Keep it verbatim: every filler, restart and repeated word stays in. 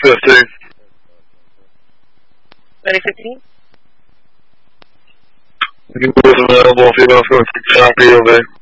fifteen. Ready, fifteen? You was available if you don't for copy of it.